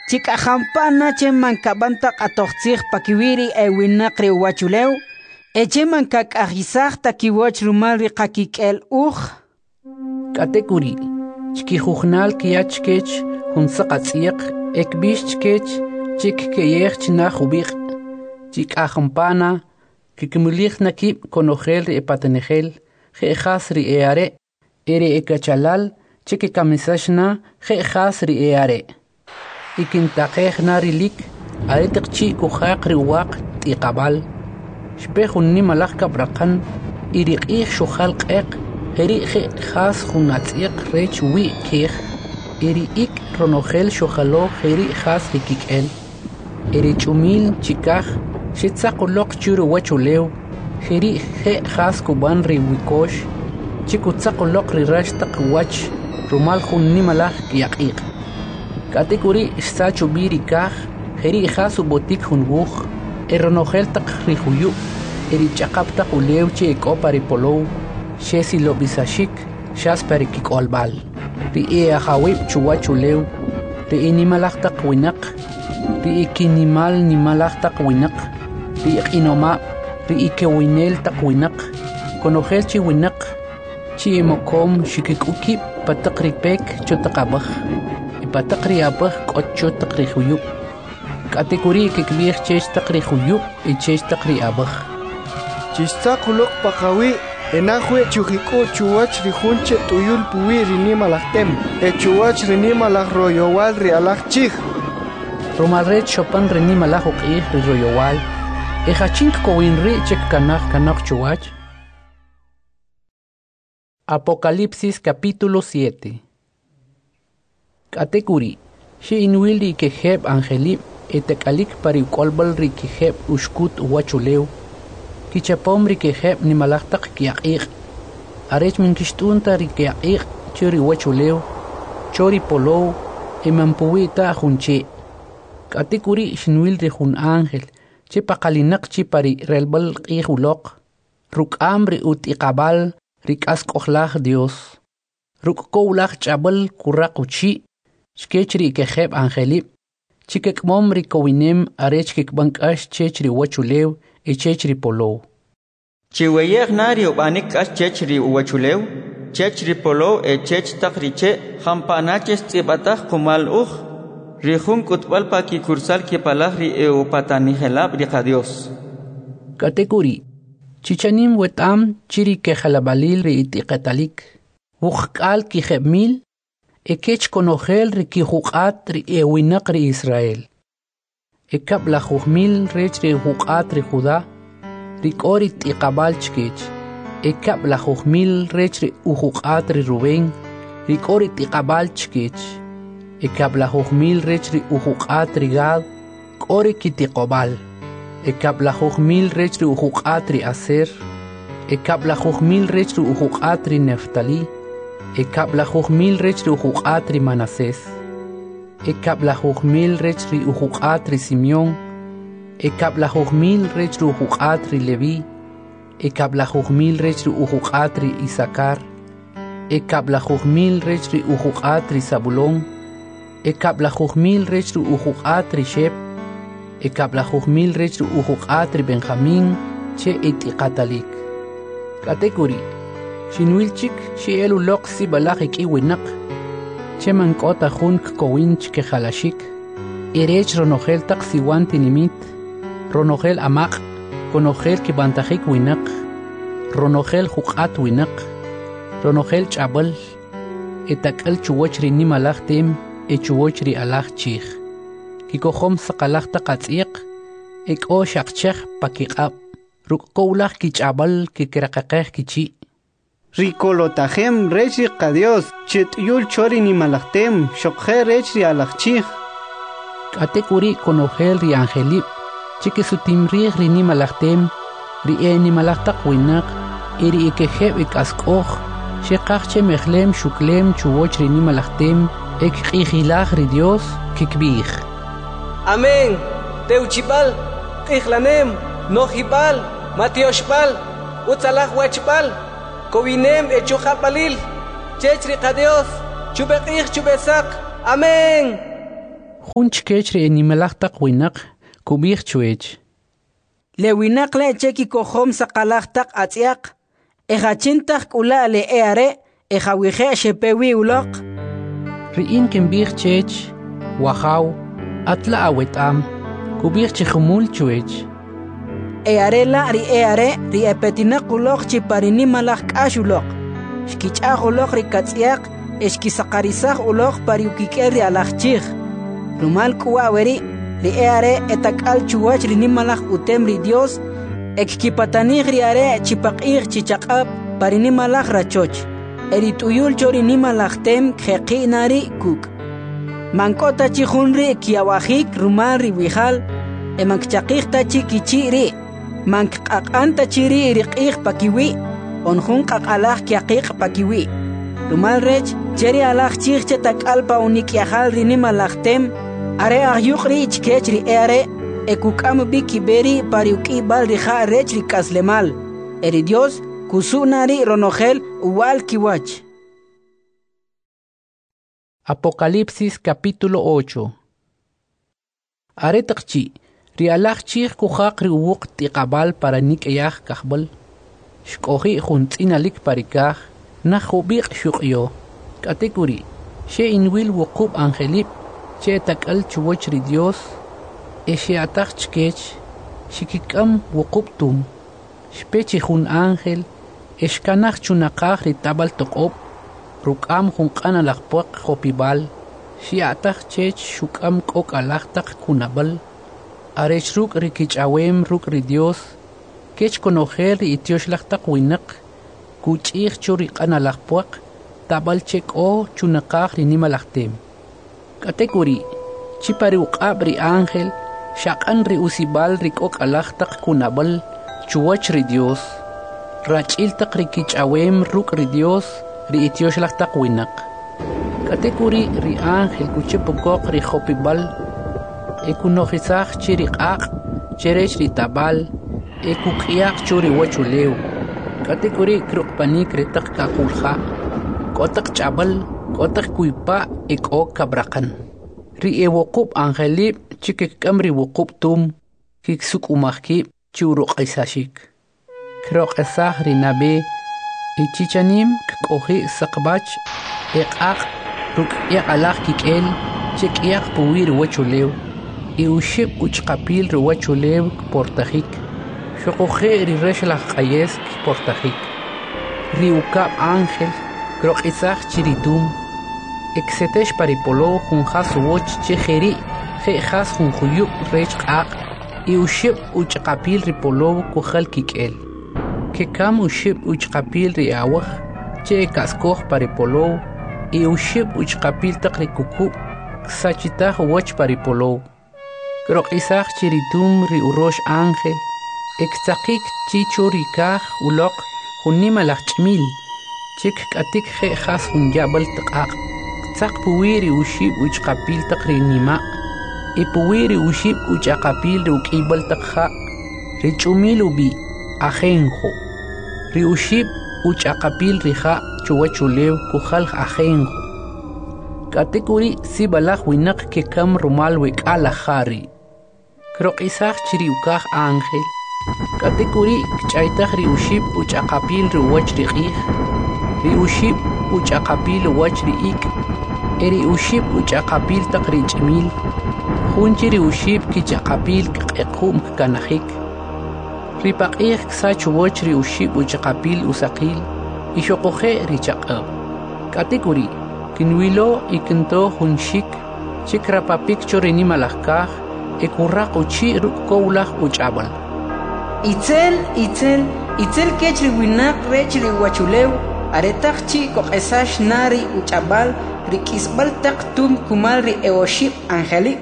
Chikahampana cheman kabanta atoxtzig pakiwiri ewinakri wachuleu. Echeman kakajizag takiwach rumalri kakik'el uj. Katekuri, chkijugnal kiachkech, hunsaqatz'iq, ekbishchkech, chikkeyech chinajubik, chikahampana, kikmulich nakib konogel ri epatenegel, gejas ri eare, ere ekachalal, chikikamisashna, gejas ri eare. Ikintaqej narilik, aretik chi kujaq ri waq tiqabal. Shpejun nimalaj kabraqan, iriqij shujal q'eq, heri'je jas junatz'iq rech wi kej, iri'ik ronogel shujalo heri' jas rikik'el. Erich'umil chikaj, xitzaqoloq churu wachulew, heri'je jas kuban ri wikosh, chikutzaqoloq ri rashtaq wach, rumal jun nimalaj kiyaq'iq. Katekuri xsachubiri kaj, heri' jas ubotik jun wuj, eronogel taq rijuyu, erichaqap taq ulew che ek'opari polow, xesi lobisashik, xaspari kik'olbal. Ri ajawib chuwach ulew, ri inimalaj taq winaq, ri ikinimal nimalaj taq winaq, ri iq'inomab, ri ikewinel taq winaq, konogel chi winaq, chi emokom xikik'ukib pataq ri pek chotaq abaj, ipataq ri abaj k'ot chotaq rijuyu. Katekuri kikb'ij chech taq rijuyub y chech taq ri abaj. Chitzaqoloq paqawi enajwe chujik'u chuwach rijunche tuyul puwi rinimalajtem, chuwach rinimalaj royowal ri alaj chij. Romalret chopan rinimalaj uq'ij ri royowal, ejachink kowinri chek kanaj chuwach. Apocalipsis capítulo 7. Katekuri, shi inwil ri kejeb angelib, etekalik pari kolbal ri kejeb ushkut wachulew, kichapom ri kejeb nimalaj taq kiyaq'iq, arech minkixt'unta ri kiyaq'iq churi wachulew, chori polow, emampuwita junche. Katekuri xinwil ri jun ángel, che paqalinaq chi pari relbal q'ij uloq, ruk'am ri utiqabal ri k'ask'ojlaj Dios, ruk'kowlaj ch'abal kuraq uchi, xkech ri kejeb angelib, chikekmom ri kowinem arech kikbank'ax chech ri wachulew y chech ri polow. Chiweyej nari ubanik k'ax chech ri wachulew, chech ri polow e chech taq riche, jampanaches tz'ibataj kumal uj, ri jun k'utb'al pa kikursal kipalaj ri upatanijelab ri qa Dios. Katekuri, chichanim wet'am chiri kejalabalil ri itiqetalik, wujk'al kijeb'mil, ekech konogel ri kijuq'at ri ewinaq ri Israel. Ekab la jujmil rech ri juq'at ri Judá, ri k'ori tiqabal chkech. Ekab la jujmil rech ri ujuq'at ri Rubén, ri k'ori tiqabal chkech. Ekab la jujmil rech ri ujuq'at ri Gad, k'ori kitiqobal. Ekab la jujmil rech ri ujuq'at ri Aser. Ekab la jujmil rech ri ujuq'at ri Neftali. Ekab la jujmil rech ri ujuq'at ri Manasés. Ekab la jujmil rech ri ujuq'at ri Simeón. Ekab la jujmil rech ri ujuq'at ri Leví. Ekab la jujmil rech ri ujuq'at ri Isakar. Ekab la jujmil rech ri ujuq'at ri Zabulón. Ekab la jujmil rech ri ujuq'at ri Shep. Ekab la jujmil rech ri ujuq'at ri Benjamín che itiqatalik. Katekuri, xinwil chik xiel uloq si balaj ik'iwinaq, che mank'ota jun kkowinch kejalashik, irech ronogel taq siwan tinimit, ronogel amaq, konogel kibantajik winaq, ronogel juq'at winaq, ronogel ch'abal, etak'al chuwach ri nimalaj tem, chuwach ri alaj chij. Kikojom saqalaj taq atz'iq, ek'o xaqchej pakiq'ab, ruk'kowlaj kich'abal kikraqaqej kichi. Rikolotajem rech ri qa Dios, chet'yul chori nimalajtem, xoqje rech ri alajchij. Katekuri konogel ri angelib, chikisutimrij ri nimalajtem, ri nimalaj taq winaq, iri ikejeb ik'ask'oj, xeqaj che mejlem xuklem chuwoch ri nimalajtem, ekq'ijilaj ri Dios kikb'ij. Amén. Teuchibal, q'ijlanem, nojibal, matioshbal, utzalaj wachbal, kowinem echujalbalil, chech ri qa Dios, chubeq'ij chubesaq. Amén. Junch kech ri nimalachtak winak kubich chuech. Le winak le cheki kohom sakalachtak atziak. Ejachintak ula le eare. Ejawihe shepewi ulok. Riin kimbich chech. Wahaw. Atla awetam. Kubich chihumul chuech. Eare la ri epetinak ulok chiparini malak ashulok. Shkichach ulok ri katziak. Eshkisakarisach ulok pariukiker ri alachchich. Rumal kuaweri. Ri eare etakal chuwach ri nimalach utem ri Dios. Ekkipatanich ri are chipakich chichakap parini malach rachoch. Erituyul chori nimalach tem kheqi nari kuk. Mankota chihunri kiawahik rumal ri wihal. Emankchakich tachi kichi ri. Mankakanta chiri riqich pakiwi. Onjun kakalach kiaqich pakiwi. Rumal rech cheri alach chiche takalpa unikiahal ri nimalach tem. Are ahyuk ri ichkech ri eare. Ekukam biki beri pariuki bal rija rech ri kaslemal. Eri Dios kusunari ronogel uwal kiwach. Apocalipsis capítulo 8. Aretakchi, rialach chich kuhak ri uwuk tiqabal para nik eyach kahbal. Shkohi juntinalik parikach, nahubiq shukyo. Katekuri, she inwil wukub angelip, che takal chuwach ri Dios. Eshe atach chkech, shikikam wukubtum. Shpechi jun ángel, eshkanach chunakach ri tabal tokob, rukam jun kanalakpuak hopibal, shiatach chech shukam kok alachtak kunabal, arech ruk ri kichawem ruk ri Dios, kech konojer ri itioshlachtak winak, kuchich churi kanalakpuak, tabal chek o chunakach ri nimalachtem. Katekuri, chipari ukab ri ángel, shakan ri usibal ri kok alachtak kunabal, chuwach ri Dios, rachiltak ri kichawem ruk ri Dios, ri itioshlachtak winak. Katekuri ri ángel kuchipukok ri hopibal, ekunojisach chiri qaq, cherech ri tabal, ekukiak churi wachulew. Katekuri krukpanik ri tak kakulha, kotak chabal, kotak kuipa ekok kabrakan. Ri ewokub angelip chikikam ri wokub tum, kiksuk umahkip, churuk isashik. Krok esah rinabe, ichichanim kohi sakbach, ekak, ruk alak kikel, chek puwir wachulew, iuship uchkapil wachulew portajik, shokohe rireshlah kayes portajik. Riukab ángel, krok esah chiritum, exetesh paripolo junjas woch chejeri, jejas junjuyuk rech ak, iuship uchkapil ripolow kuhal kikel. Kekam uship uchkapil ri awah, che kaskoh paripolow, iuship uchkapil takri kuku, sachitah wach paripolow. Krok isach chiritum ri urosh ángel, extakik chicho rikah ulok, hunimalach chmil, chik katik jejas hunyabal takak, tsak puwiri uship uchkapil takri nima, ipuwiri uship uchakapil ri ukibal takha, ri chumil ubi, ajenjo. Riuship uchakapil rija chuwachulew kuhal ajenjo. Katekuri sibalach winak kekam rumal wek alajari. Krok isach chiriukah ángel. Katekuri kchaitach riuship uchakapil ruwach riqih. Riuship uchakapil wach riik. Riuship uchakapil tak richmil. Junchi riuship kichakapil kekum kanahik. Ripaqih ksach woch ri ushib uchakapil usakil, ishokoje richaqab. Katekuri, kinwilo ikinto hunshik, chikrapapik chorini malakaj, ekurrak uchi rukkowlaj uchabal. Itzel kech ri winak rech ri wachulew, aretach chi kokesash nari uchabal, ri kisbal tak tum kumal ri eoshib angelik.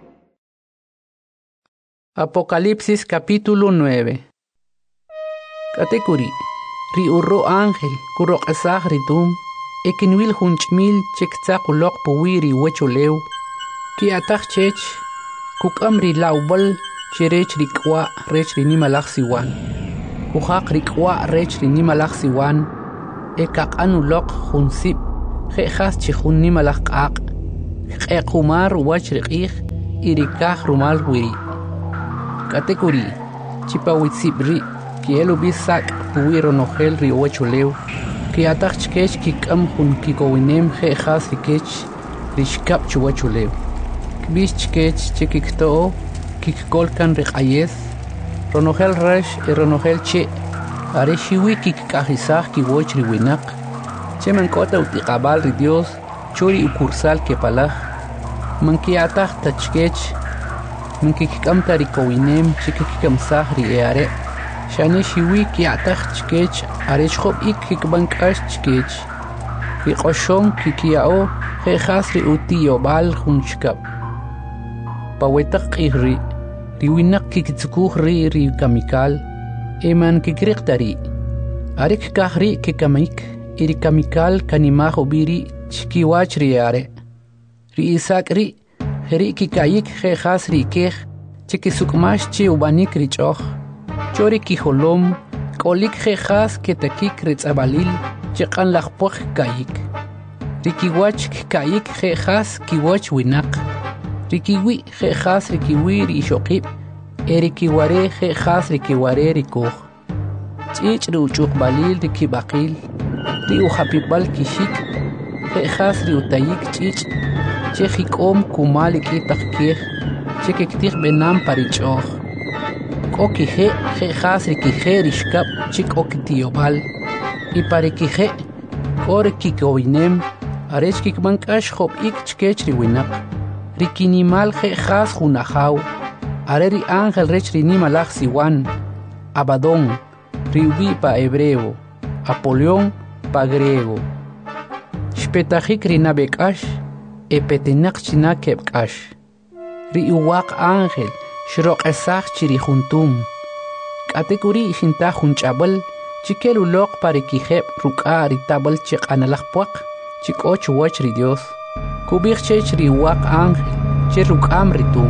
Apocalipsis capítulo 9. Katekuri, ri urro ángel, kurok esah ritum, ekinwil hunchmil chektzak ulok puwiri wecholew, ki atach chech, kukam ri laubal, cherech ri kwa rech ri nimalach siwan, kuhak ri kwa rech ri nimalach siwan, ekak anulok hunsip, jejas chichun nimalach kak, q'equmar wach riq'ij irikaj rumal wiri katekuri chipawitsibri kielu bisak puwi ronojel ri wachulew ki ataj chkech kik'am jun kikowinem je'jas rikech rixkab chuwachulew kbix chkech chikikto'o kikkolkan riq'ayes ronojel rex ronojel che are xiwi kikkajisaj kiwoch riwinaq cheman kota utiqabal ri Dios churi ukursal kepalaj man kiataj tachkech man kikkamta rikowinem chikikamsaj ri eare shani xiwi kiataj chkech are chjob ik kikbankash chkech ri qoshon kikiao jejas ri utiyobal junchkab pawetaq qihri riwinaq kikitsukuj ri kamikal eman kikriqtari arik kahri kikamik iri kamikal kanimaj ubiri chkiwach ri are ri isakri heri kikayik jejas ri kej chikisukmash chi ubanik ri ch'oj chori kijolom k'olik jejas ketakik ri tz'abalil chiq'an lajpoj kayik ri kiwach kayik jejas kiwach winaq ri kiwi jejas ri kiwi ri ixoqib eri kiware jejas ri kiware ri koj ch'ich' ri uchuqbalil ri kibaqil ri ujapibal kixik jejas ri utayik ch'ich' che jik'om kumal ik'itaq kej che kiktij b'enam pa ri ch'oj k'o kije jejas ri kije rixkab chi k'o kitiyobal y pa ri kije k'o ri kikowinem are chkikb'an k'ax job'ik chkech ri winaq ri kinimal jejas jun ajaw are ri ángel rech ri nimalaj siwan Abadón ri ubi pa hebreo Apolión pa griego xpetajik ri nabe k'ax epetinaq china keb k'ax ri uwaq ángel xroq'esaj chi ri juntum k'atikuri xintaj jun ch'ab'al chikel uloq pa ri kijeb' ruk'a ri tab'al chiq'analaj puaq chi k'o chuwach ri Dios kub'ij chech ri uwaq ángel che ruk'am ri tum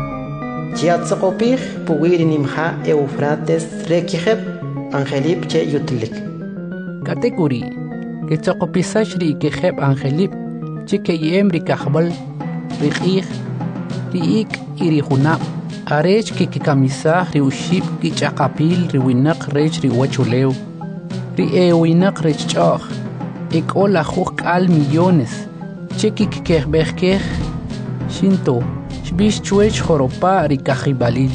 chiatzoqopij puwi ri nimja Eufrates re kijeb' angelip che yutlik k'atikuri kitzoqopisax ri kijeb' angelip chi keyem ri kajb'al ri q'ij ri ik' y ri junab' arech kikikamisaj ri uxib' kich'aqapil ri winaq rech ri wachulew ri winaq rech ch'oj e k'o lajuj k'al millones che kikikejb'ej xinto xb'ix chwech joropa' ri kajibalil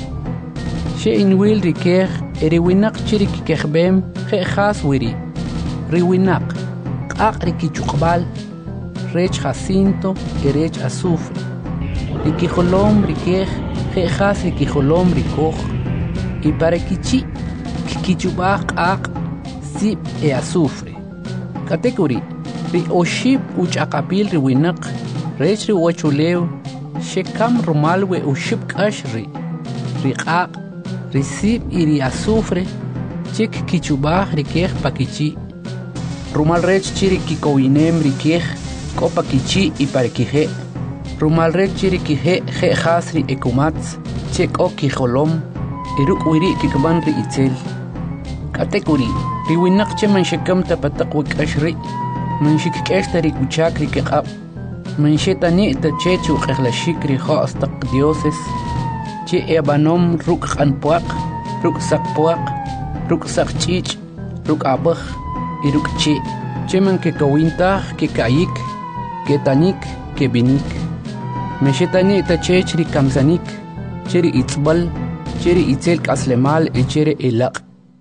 xe inwil ri kej e ri winaq chi ri kikejb'em je'jas wiri ri winaq q'aq' ri kichuqb'al rech jacinto y rech azufre ri kijolom ri kej je'jas ri kijolom ri koj y para kichi' kikichub'aj q'aq' sib' e azufre katekuri ri oxib' uch'aqapil ri winaq rech ri wachulew xekam rumal we uxib' k'ax ri q'aq' ri sib' y ri azufre chik kichub'aj ri kej pa kichi' rumal rech chi ri kikowinem ri kej k'o pa kichi' y pa ri kije rumal rech chi ri kije je'jas ri ekumatz che k'o kijolom y ruk' wiri' kikb'an ri itzel k'atekuri ri winaq che man xekamta pa taq wik'ax ri' man xikk'exta ri kuchak ri kiq'ab' man xetani'ta che chuq'ejlaxik ri jo's taq dioses che ebanom ruk' q'anpuaq ruk' saqpuaq ruk' saqch'ich' ruk' ab'aj y ruk' che man kekowintaj kekayik ketanik kebinik man xetani'ta chech ri kamsanik che ri itz'b'al che ri itzel k'aslemal y che ri elaq'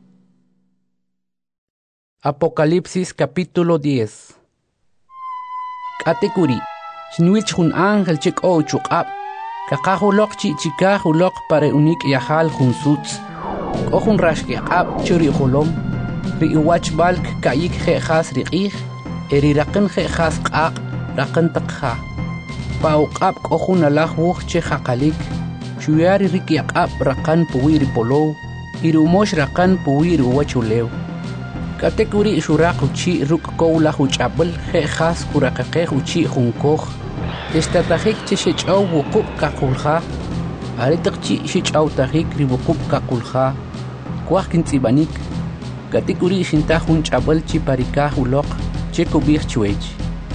Apocalipsis capítulo 10 k'atikuri xinwich jun ángel che k'o uchuq'ab' kaqaj uloq chi chikaj uloq pa ri unik' yajal jun sutz k'o jun raxk'aq'ab' che ri jolom ri iwachb'al kayik je'jas ri q'ij e ri raqan je'jas q'aq' raqan taq ja pa uq'ab' k'o jun alaj wuj che jaqalik xuya ri rikyaq'ab' raqan puwi ri polow y ri umox raqan puwi ri uwachulew k'atekuri xuraq uchi' ruk' kow laj uch'ab'al je'jas kuraqeqej uchi' jun koj ixtatajik che xech'aw wuqub' kaqulja are taq chi' xech'awtajik ri wuqub' kaqulja kuaj kintz'ibanik k'atikuri xintaj jun ch'ab'al chi parikaj uloq che kub'ij chwech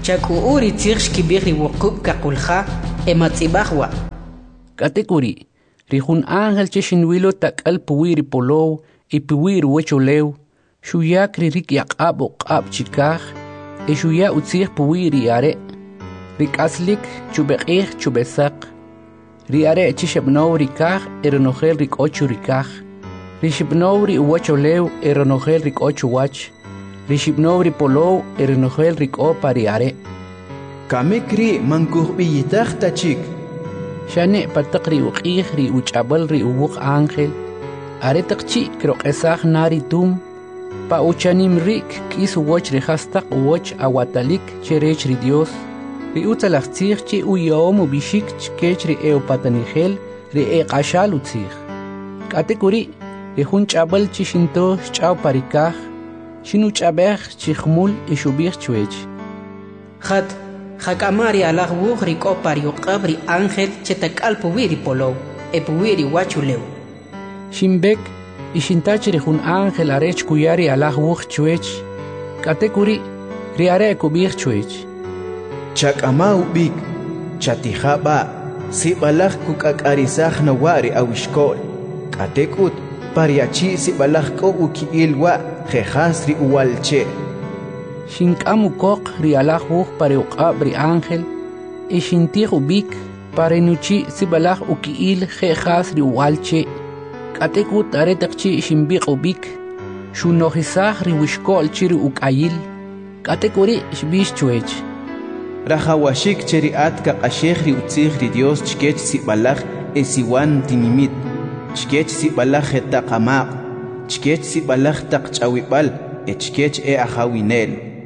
Chakuuri tzirshki bihri wukub kakulha ematzibahwa. Katekuri, rihun ángel cheshinwilo takal puwiri polow y puwiri wecholew, shuya kririk yaqab uqab chikaj, e shuya utzir puwiri are, rikaslik chubeqih chubesak, riare chishebnow rikaj eronogel rik ocho rikaj, rishibnow ri wecholew eronogel rik ocho wach, rishibnow ri polow eronogel rik o pariare. Kamikri mankuhbiyitaj tachik. Shane patakri uqih ri uchabal ri uwuk ángel, are takchi krok esaj nari tum, pa uchanim rik kis uwach rihastak uwach awatalik cherech ri Dios, ri utzalachtzich chi uyom ubishik chkech ri eopatanigel ri eqashal utzich. Katekuri, ri hun chabal chi shinto ch'aw parikaj, shinu chabej chikhmul ishubich chwech. Khat, Hakamari alag wug riko pariuqab ri ángel chetakal puwiri polow, e puwiri wachulew. Shimbek, ishintach ri hun ángel arech kuyari alag wug chwech, katekuri, ri are kubich chwech. Chakama ubik, chatijaba, si balag kukakarizaj na wari awishkol. Katekut, pariachi si balag ko ukiilwa, jejas ri uwalche. Shinkamu kok ri alag wug pariuqab ri ángel, e shintij ubik, parenuchi si balag ukiil jejas ri uwalche. Katekut aretakchi shimbik ubik, shunojisaj ri wishkol chiri ukayil, katekuri shbish chwech. Rajawashik cheri atka qashej ri utzij ri Dios chkech si balag esiwan tinimit, chkech si balag hetaqamaq, chkech si balag taqchawibal, chkech ajawinel.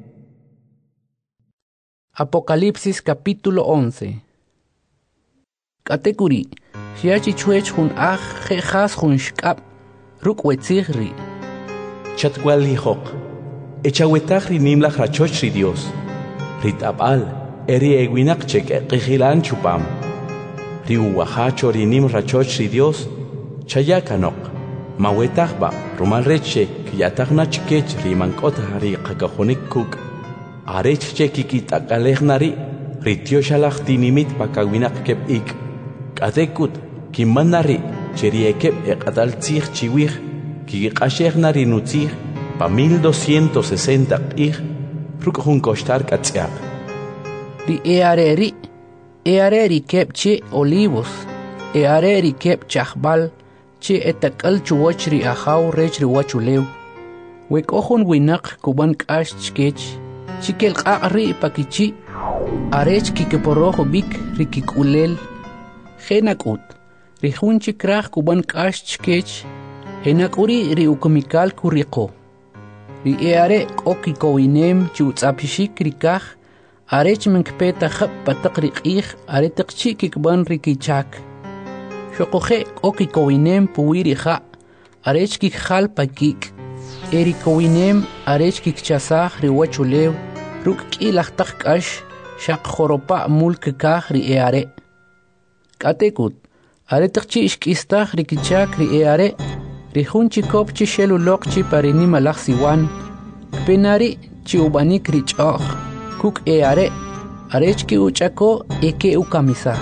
Apocalipsis capítulo 11. Katekuri, shiachi chwech hun aj jejas hun shkab, ruk wetzigri. Chatwal hijok, echawetaj ri nimlaj rachoch ri Dios, ritabal, eri ewinak chek eqijilan chupam, ri uwahacho ri nim rachoch ri Dios, chayakanok, mawetajba, rumal reche, kiyatajna chkech ri mankota ri qakajonik kuk, arech chekikit akalejnari, ritio shalach tinimit pakawinak kep ik. Katekut, kimanari, cheriekep ekatal tzich chiwich, kikashejnari nutzich, pa 1260 ik, rukjun koshtar katziak. Ri eareri kep che olivos, eareri kep chahbal, che etakal chuwach ri ajaw rech ri wachulew. Wek ojun winak kuban kash chkech, chikel qaqri pakichi, arech kikeporojo bik rikikulel, genakut, rihun chikraj kuban kash chkech, henakuri ri ukumikal kuriko. Ri eare okikowinem chutzapishik rikaj, arech menkpeta jab patak riqij, aretak chikikban rikichak. Shokoje okikowinem puwirija, arech kikhal pakik. Erikowinem arech kikchasaj ri wachulew, ruk kilajtak kash, shaq joropa mulkikaj ri eare. Katekut, aretak chi ishkistaj rikichak ri eare, rihun chikop chi shelulok chi parini malaj siwan, penari chi ubanik ri ch'oj, kuk eare, arech ki uchako eke ukamisaj.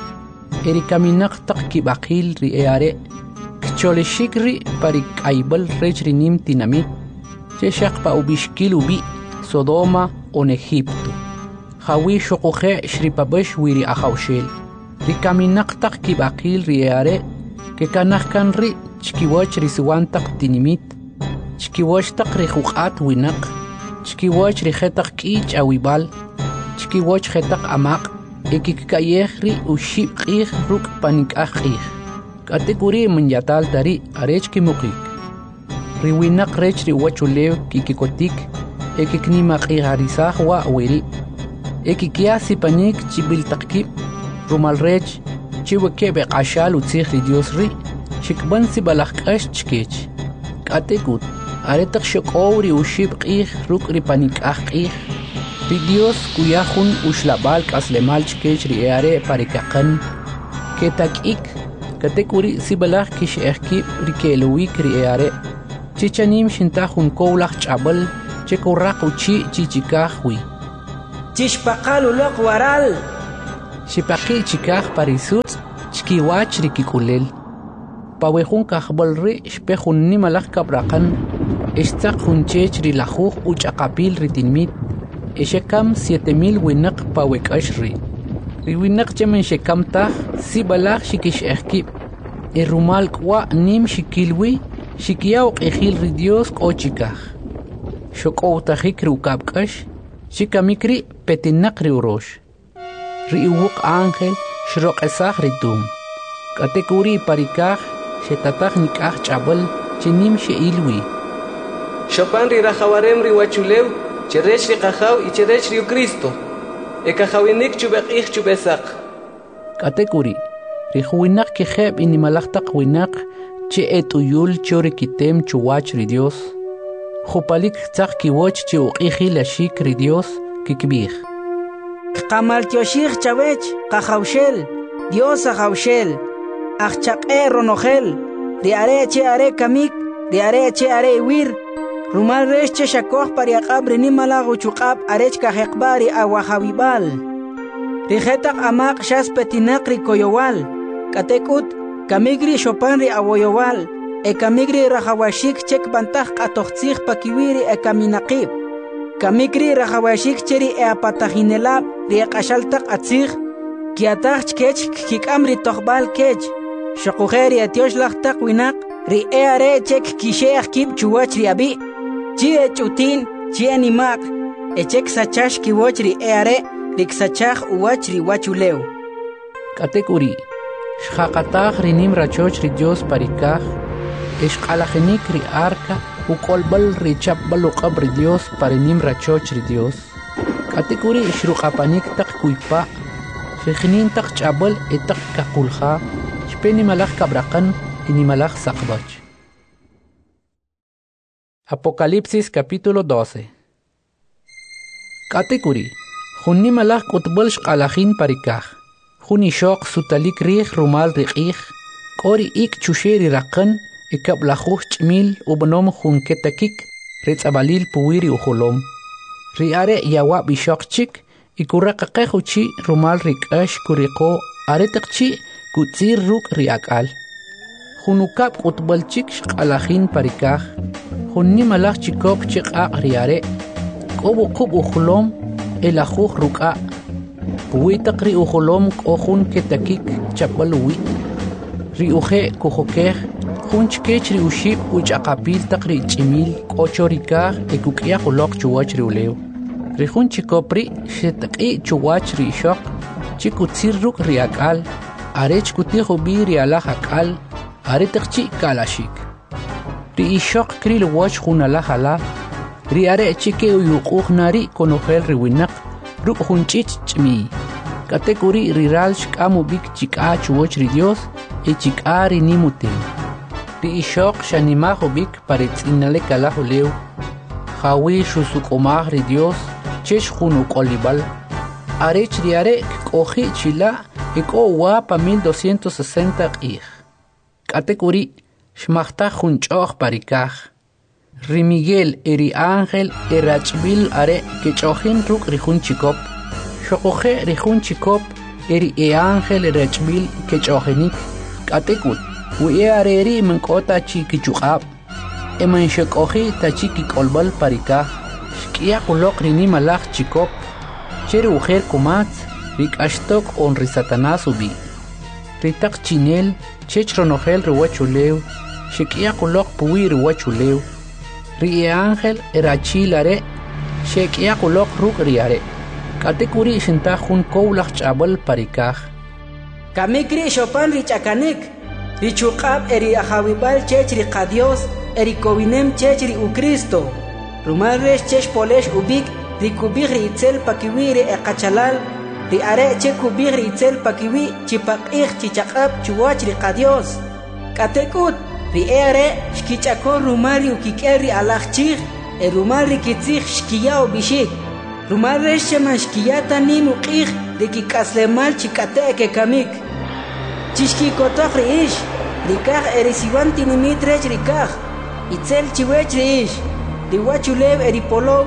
Erikaminak tak kibakil ri eare, kcholeshikri parik aibal rech rinim tinamit, cheshak pa ubishkil ubi, Sodoma on Egipto. Hawi shokoje shripabesh wiri ahaushel. Rikaminak tak kibakil riare, ke kanahkan ri chkiwach risiwantak tinimit, chkiwach tak rihukat winak, chkiwach rihetak kich awibal, chkiwach hetak amak, ekikayeh ri ushib qih ruk panik ahih. Katekuri menyatal dari arech kimukik. Riwinak rech riwachulew kikikotik, ekiknimak iharisah wa wiri. Ekikiasi panik chibil takip, rumal rech, chiwekebe ashal utzih ri Dios ri, shikban si balakash chkech. Katekut, aretak shokowri ushib qih ruk ri panik qih. Ri Dios kuyahun ushlabal kaslemal chkech ri eare parikakan, ketakik, katekuri si balak kish ehkib ri kelowik ri eare, chichanim shintahun kowlach chabal, chekorak uchi chichikahwi. chishpaqal uloq waral Shipaqi chikaj parisut chkiwach rikikulel Pawejun kahbol ri shpejun nimalaj kabraqan Ixtzaq junchech rilajuj uchaqapil ritinmit Eshekam 7000 winaq pawekash ri Riwinaq chemen shekam taj sibalaj shikish ejkib Rumal kwa nim shikilwi shikiyaw q'ijil ri Dios k'ochikaj Shok'owtajik rukabk'ash shikamikri petinaq ri urosh Ri uwuq ángel shroq'esaj ritum K'atekuri parikaj shetataj nik'aj ch'abal chinim she'ilwi Chopan ri rajawarem ri wachulew cherech ri qajaw y cherech ri Cristo ekajawinik chubeq'ij chubesaq K'atekuri ri juwinaq kijeb inimalaj taq winaq che et'uyul chori kitem chuwach ri Dios Jupalik tzaq kiwoch che uq'ijil ashik ri Dios kikb'ij Qamal tioshij chavech qajawshel Dios ajawshel Ajchaq'e ronojel Ri are che are kamik Ri are che are iwir Rumal resh che shakoj pariaqab ri nimalaj uchuqab arech kajeqba ri awajawibal Ri jetaq amaq shas petinaq ri koyowal Katekut kamigri shopan ri awoyowal kamigri rajawashik chek bantaj q'atojtzij pakiwiri kaminaqib Kamikri rajawashik cheri apatajinelab ri q'axaltaq atzij kiataj chkech kik'am ri tojbal kech Shokujeri etiosh taq winaq ri are chek kisheaj kib chuwach ri abi chi ch'utin chi animaq echek sachash kiwoch ri are ri ksachaj uwach ri wachulew K'atekuri shqaqataj ri nim rachoch ri Dios parikaj Ixq'alajinik ri arca uq'olb'al ri chapb'al uq'ab ri Dios parinim rachoch ri Dios K'atekuri ixruq'apanik taq kuypa' Rijnin taq ch'ab'al taq kaqulja Shpe nimalaj kabraqan y nimalaj saqbach Apocalipsis capítulo 12 K'atekuri jun nimalaj k'utb'al xq'alajin parikaj Jun ixoq sutalik riij rumal riq'ij k'ori ik chuxe ri raqan ikablajuj ch'mil ub'nom jun ketakik ri tz'abalil puwi ri ujolom ri are yawab ixoq chik ikuraqaqej uchi rumal ri k'ax kuriqo are taq chi kutzir ruk' ri ak'al jun ukab k'utb'al chik xq'alajin parikaj jun nimalaj chikop chiq'aq ri are k'o wuqub' ujolom elajuj ruk'a puwi taq ri ujolom k'o jun ketakik chapb'al uwi ri uje kujokej jun chkech ri uxib' uch'aqapil taq ri ch'imil k'o chorikaj kuk'yaj uloq chuwach ri ulew ri jun chikop ri xetq'i chuwach ri ixoq chi kutzir ruk' ri ak'al are chkutij ub'i ri alaj ak'al are taq chi kalaxik ri ixoq kril woch jun alaj alaj ri are chi ke uyuq'uj nari konojel ri winaq ruk' jun ch'ich ch'miy K'atekuri ri ral xk'am ub'ik chik'a chuwach ri Dios chik'a ri nim utem ri ixoq xanimaj ub'ik paritz'inalek alaj ulew jawi xusuk'umaj ri Dios chex jun uk'olib'al arech ri are k'oji' chila' k'o wa pa 1260 q'ij K'atekuri xmajtaj jun ch'oj parikaj ri Miguel ri ángel rachb'il are kech'ojin ruk' ri jun chikop xoqoje ri jun chikop ri ángel rachb'il kech'ojinik K'atekut wi are ri mink'ota chi kichuq'ab man xek'oji tachi kik'olb'al parikaj xk'iyaq uloq ri nimalaj chikop che ri ujer kumatz ri k'axtok on ri Satanás ub'i ri taq chinel chech ronojel ri wachulew xek'iyaq uloq puwi ri wachulew ri ángel rachil are xek'iyaq uloq ruk' ri are K'atekuri xintaj jun kowlaj ch'ab'al parikaj Kamikri xopan ri ch'akanik ri chuq'ab ri ajawib'al chech ri qa Dios ri kowinem chech ri uCristo rumal rex chex polex ub'ik ri kub'ij ri itzel pakiwi ri qachalal ri are che kub'ij ri itzel pakiwi chipaq'ij chichaq'ab chuwach ri qa Dios K'atekut ri are xkich'akoj rumal ri ukik'el ri alaj chij rumal ri kitzij xkiyaw b'ixik rumal rex cheman xkiyata nim uq'ij ri kik'aslemal chik'ate' kekamik chixkikotoj ri ix ri kaj ri siwan tinimit rech ri kaj itzel chiwech ri ix ri wachulew ri polow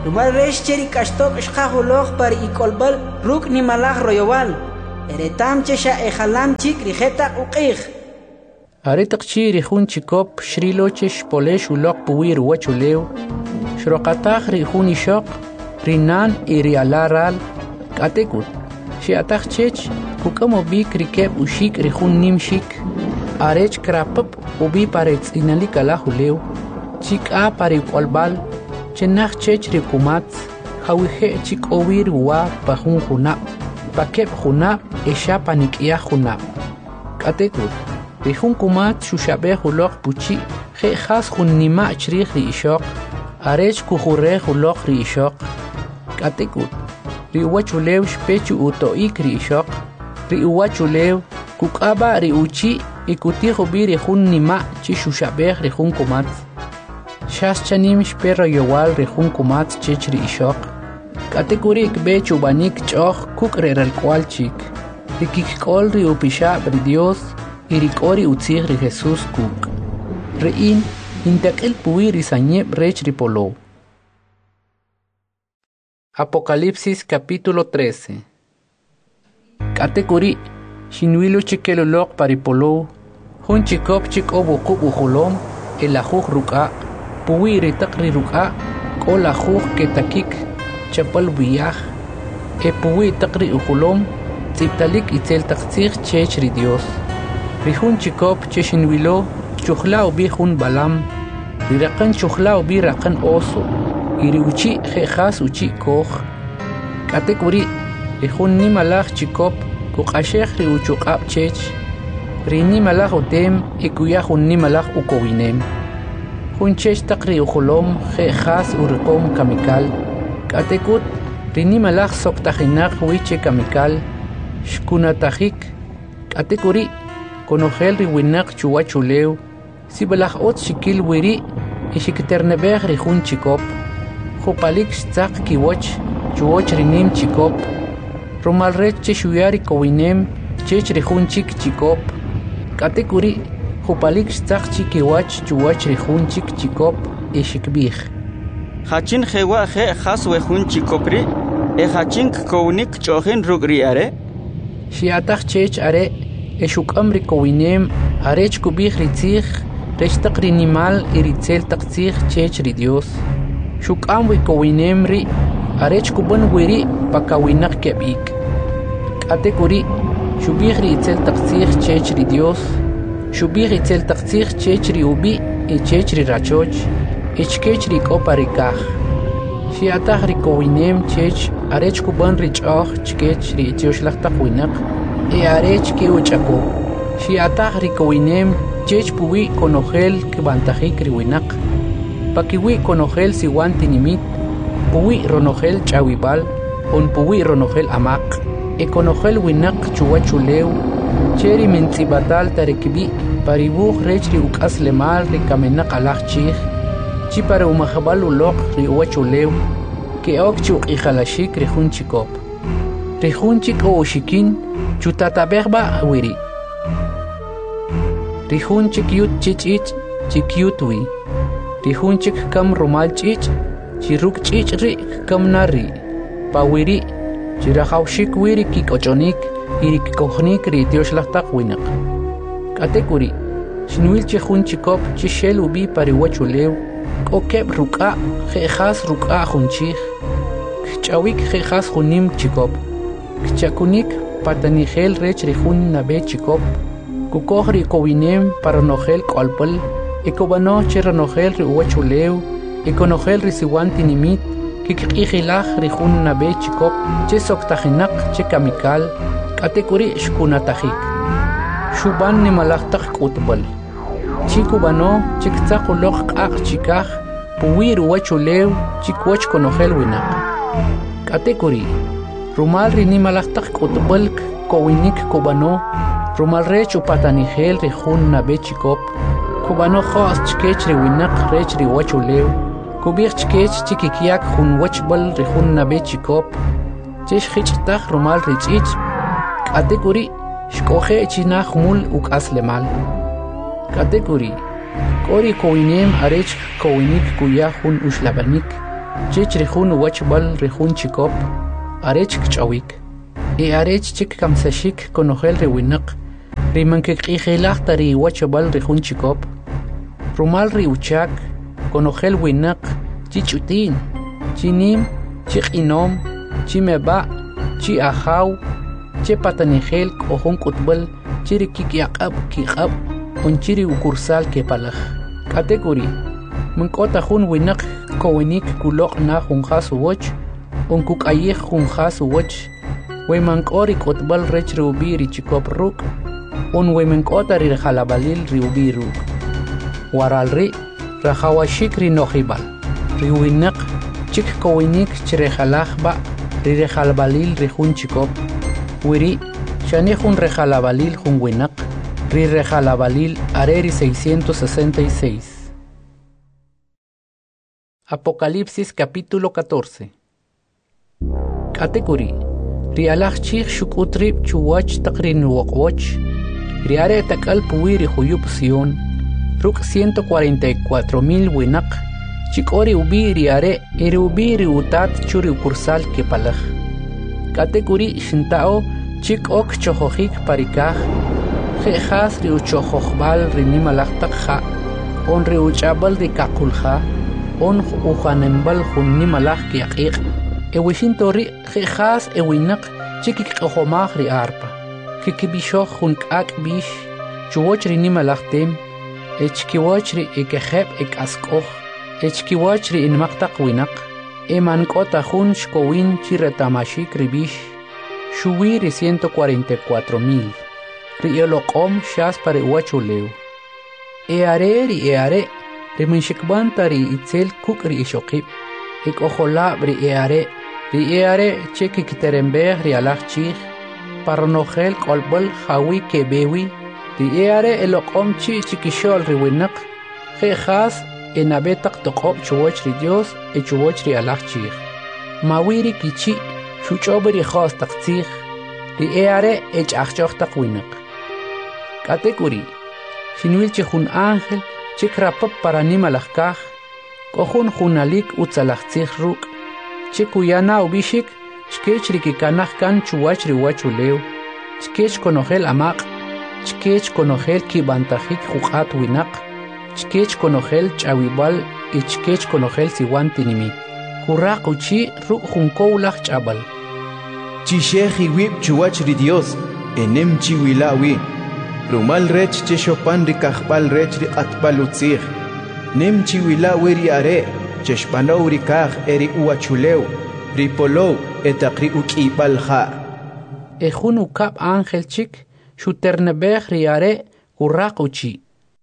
Rumal resh cheri kashtok shkahulog par ikolbal ruk ni malach royowal. Eretam chesha ejalam chik rijeta uqih. Aretaqchi rihun chikop shrilochesh polesh ulok puwir wachulew. Shroqatach rihun ishok rinan irialaral katekut. Shiatach chech kukamo bik rikeb ushik rihun nimshik. Arech krapap ubi parets inalikala hulew. Chik a pari kolbal. Chenach chech rikumat. Hawije chik owir wa pahun hunap. Pakep hunap esha panikia hunap. Katekut. Rihun kumat shushabe hulok puchi. He khas hun nima chrih ri ishok. Arech kuhure hulok ri ishok. Katekut. Ri wachulew shpechu utoik ri ishok. Ri wachulew kukaba ri uchi ikutiho bi rihun nima chi shushabe rihun kumat. Shas chanim shpero yowal rihun kumat chech ri ishok. Kategorik be chubanik choch kukrer al cual chik. Rikikol ri upisha ri Dios. Irikori utzir ri Jesús kuk. Rein intakil puir isañeb rech ripolo. Apocalipsis capítulo 13. Katekuri shinwilo chikelolok paripolo. Hun chikop chik obo kuk ujolom el ajuj ruka. Puir itakri ruka kol ajuj ketakik chapal biyaj. E puir takri ujolom tziptalik itzel takzir chech ri Dios. Rihun chikop cheshinwilo chukhla ubi hun balam. Rirakan chukhla ubi rakan oso. Iriuchi jejas uchi koch. Katekuri rihun ni malach chikop kukashech riuchukap chech. Rini malach utem ikuyahun ni malach ukowinem. Hun chech takri uholom jejas urikom kamikal. Katekut rini malach soktajinak wiche kamikal. Shkunatajik. Katekuri Conogel riwinak chuwachulew, sibalach ot shikil wiri, ishikiternebech rihun chikop, Jopalik shtzak kiwoch, chuwoch rinim chikop, Romalrech cheshuyari kowinem, chech rihun chik chikop, Katekuri, Jopalik shtzak chikiwach, chuwoch rihun chik chikop, ishikbich. Hachin jewa je has wehun chikopri, hachin kownik chohin rugri are? Shiatach chech are, Eshukam rikowinem arech kubich ritzich rech taqrinimal iritzel taqzich chech ri Dios. Shukam rikowinem ri arech kuban wiri pakawinak kebik. Katekuri shubich ritzel taqzich chech ri Dios. Shubich ritzel taqzich chech ri ubi e chech ri rachoch. Echkech rikopa rikach. Shiatach rikowinem chech arech kuban richoch chkech ri etiosh lachtawinak. E arech que uchako. Si atach rikowinem chech puwi konogel kibantajik riwinak. Pakiwi konogel siwan tinimit. Puwi ronogel chawibal. On puwi ronogel amak. E konogel winak chuwachulew. Cheri mentzibatal tarekibi. Paribuj rech ri ukas lemal rikamenak alach chich. Chi para umajabal ulok ri uwachulew. Que ok chuk ijalashik rihun chikop. Rihun chik o shikin. Chutatabegba wiri. Rihun chikyut chichich chikyutwi. Rihun chik kam rumal chich chiruk chich ri kam nari. Pawiri chirahawshik wiri kikochonik irikikochnik ri tioshlachtak winak. Katekuri shinwil chihun chikop chishel ubi pariwachulew. Kokeb ruka jejas ruka junchich. Kchawik jejas junim chikop. Kchakunik patanigel rech rihun nabe chikop. Kukoh rikowinem paranogel kolpal. Ekobano cheranogel riuwachulew. Ekonogel risiwan tinimit. Kikikilach rihun nabe chikop. Che soktajinak che kamikal. Katekuri shkunatajik. Shuban ni malachtak kutbal. Chikubano chiktakulok ak chikaj. Puwi riuwachulew chikwach konogel winak. Katekuri Rumal rini malachtak kutbalk kowinik kubano. Rumal rech upatanigel rihun nabe chikop. Kubano khos chkech riwinak rech riwachulew. Kubich chkech chikikiak hun wachbal rihun nabe chikop. Chesh khichtach rumal richich. Katekuri shkoje chinach mul ukas lemal. Katekuri Kori kowinem arech kowinik kuya hun ushlabanik. chich rihun wachbal rihun chikop, arech kchawik, arech chik kamsashik konogel riwinak, rimankik igelach tari wachbal rihun chikop, rumal riuchak, konogel winak, chichutin, chinim, chikinom, chimeba, chi ahaw, che patanigel kohon kutbal, chiri kikiakab kikab, un chiri ukursal kepalach. Category Munkota hun winak kowinik kulok na hunjasu watch, un kukayeh hunjasu watch, wemankori kotbal rech rubi richikop ruk, un wemankota rirjalabalil riubi ruk. Waralri rajawashik rinohibal, riwinak chik kowinik chirejalajba rirjalabalil rihun chikop, wiri shanehun rejalabalil hun winak, rirjalabalil areri 666. Apocalipsis capítulo 14. Category Rialach chich shukutrib chuwach takrin wokwach, riare takal puiri huyup Sion, ruk 144,000 winak, chikori ubi riare ubi riutat churi ukursal kepalach. Category shintao chik ok chojohik parikaj, jejas riuchojohbal rinimalach takja, on riuchabal de kakulja, on ujanembal junni malach kiaqiq, ewishintori jejas ewinak chikik ohomach ri arpa, kikibishoch jun kak bish, chuwoch ri nimalach tem, echkiwoch ri ekeheb ekaskoch, echkiwoch ri inmaktaq winak, emankota jun shkowin chiretamashik ri bish, shuwi ri 144,000, ri oloqom shas pare wachuleu. Eare Riminshikbanta ri itzel kuk ri ishokib, ik ojola ri eare cheki kiterembeh ri alach chich, parnogel kolbol hawi kebewi, ri eare elokom chi chikishol ri winak, jejas enabetak tokob chuwoch ri Dios e chuwoch ri alach chich. Mawiri kichi shuchob ri khos tak chich, ri eare ech achchoch tak winak. Category Shinwil chihun ángel chikrapap para nimalajkaj, kohun junalik utzalajtzij ruk, chikuyana ubishik, chkech rikikanaj kan chuwach riwachuleu, chkech konogel amaq, chkech konogel kibantajik juqat winak, chkech konogel chawibal y chkech konogel siwantinimi. Kuraq uchi ruk junkowlaj chabal. Chisheji wib chuwach ri Dios, enem chiwilawi. Rumal rech cheshopan rikajbal rech riqatbal utzij. Nem chiwilawi ri are, cheshpanow rikaj eri uachuleu, ripolow etaqri ukibal ja. Ejun ukap ángel chik, shuternebej ri are kuraq uchi.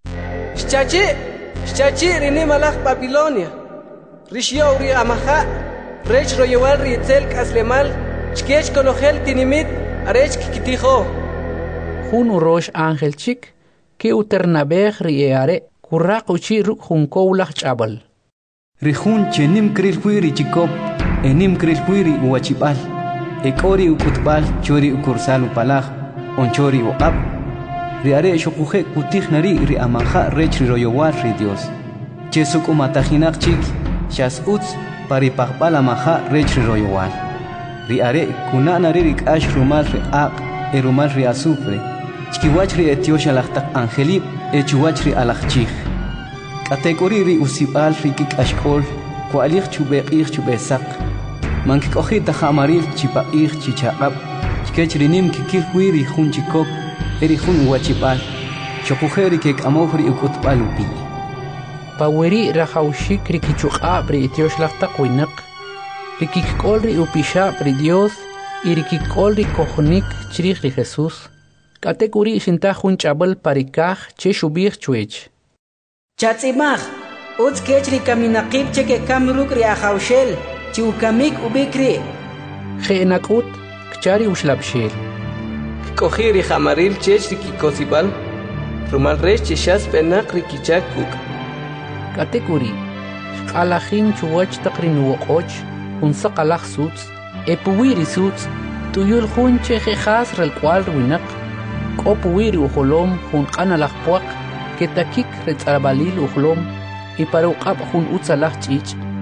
Shchachi rini malach Babilonia. Rishyow ri amaja, rech royewal ri itzel kaslemal, chkech konogel tinimit, arech kikitijo. Jun urosh ángel chik, que uternabej riare, kuraq uchi ruk junkowlaj chabal. Rihun chenim kril huiri chikop, enim kril huiri uachibal, ekori ukutbal chori ukursal upalaj, onchori uqab. Riare shokuje kutij nari ri amaja rech riroyowal ri Dios. Chesuk umatajinak chik, shas utz paripaqbal amaja rech riroyowal. Riare kunanari rikash rumal ri aq, erumal ri azufre. Chkiwachri etiosha lachtak angelib, echuwachri alachchich. Category ri usibal rikik ashkol, kualich chubeqich chubesak. Mankikohita hamaril chipaich chichaqab, chkechrinim kikil huiri jun chikop, eri jun uachibal. Chokujeri kek amohri ukutbal upi. Paweri rajaushik rikichuqab ri etiosh lachtak winak, rikikol ri upishab ri Dios, y rikikol ri kohnik chrich ri Jesús. Category shinta jun chabal parikaj che shubir chuech. Chatzimaj, utz kechri kaminaqib cheke kamruk ri ajawshel, chi ukamik ubikri. Jeenakut, kchari ushlabshel. Kikoji ri jamaril chech ri kikosibal, rumal rech cheshas penak ri kichak kuk. Category Alajin chuwach takrin wokoch, un sakalaj suts, epuwiri suts, tuyul jun che jejas rel cual winak. Kopuwiri ujolom jun qanalaj puaq, ketakik retzarabalil ujlom, y para uqab jun utzalaj chich.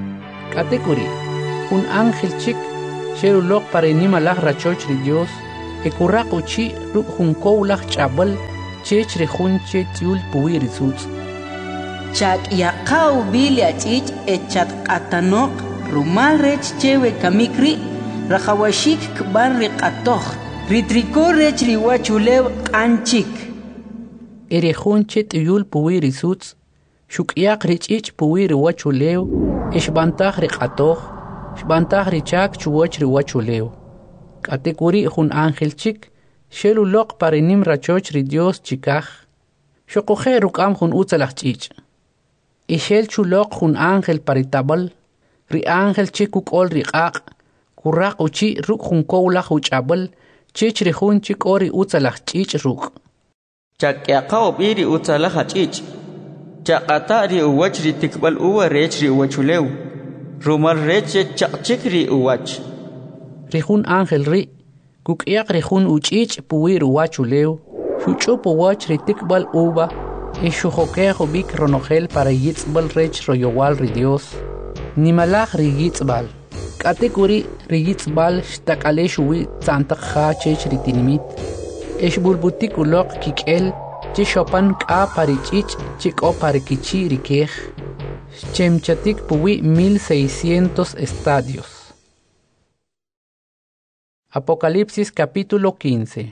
Katekuri, un ángel chic, sheru lok para inimalach rachoch ri Dios, e kurrak uchi ruk hun koulach chabal, chech ri hun che tiul puwi rizutz. Chak yaqaw bilia chich echat qatanok, rumal rech chewe kamikri, rahawashik kban riqatoch, ritriko rech riwachulew qanchik. Ere hun che tiul puwi rizutz, shuk yak richich puwi riwachulew, ishbantach riqatoch, shbantach richak chuwach riwachulew. Katekuri hun ángel chik, shelu lok parinim rachoch ri Dios chikach, shokoje rukam hun utzalach chich. Ishel chulok hun ángel paritabal, ri ángel chikuk ol riqaq, kuraq uchi ruk hun koulach uchabal, chich ri hun chik ori utzalach chich ruk. Chakyaqaw biri utzalach chich, chaqata ri uwach ri tikbal uwa rech ri uwachulew, rumal rech chaqchik ri uwach. Ri hun ángel ri, kuk iaq ri hun uchich puwi uwachulew, shuchup uwach ri tikbal uwa, e shujokejo bik ronogel para yitzbal rech royowal ri Dios. Nimalach ri yitzbal. Katekuri ri yitzbal shtakale shuwi tzantak ha chech ri tinimit. Esh bulbutik ulok kikel, che shopan ka parichich, chiko parikichi ri kej. Chemchatik puwi 1600 estadios. Apocalipsis capítulo 15.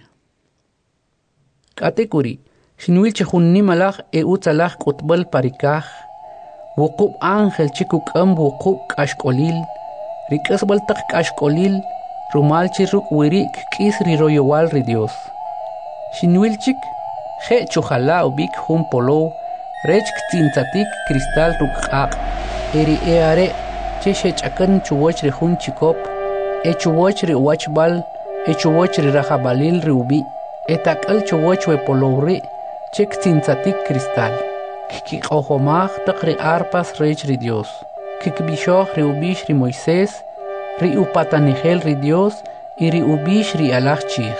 Katekuri, Shinuil chehunni malach e utzalach kutbal parikach, wukub ángel chikukam wukub kashkolil, rikasbal tak kashkolil, rumal chiruk wirik kis riroyowal ri Dios. Shinuil chik, he chuhala ubik hun polo, rech ktintatik kristal rukak, eri eare, cheshech akan chuwach ri hun chikop, e chuwach ri wachbal, e chuwach ri rajabalil ri ubi, e takal chuwach we polo ri, chek tinzatik cristal. Kik ojomach tak ri arpas rech ri Dios. Kik bishoch ri ubish ri Moisés, ri upatanigel ri Dios, y ri ubish ri alach chich.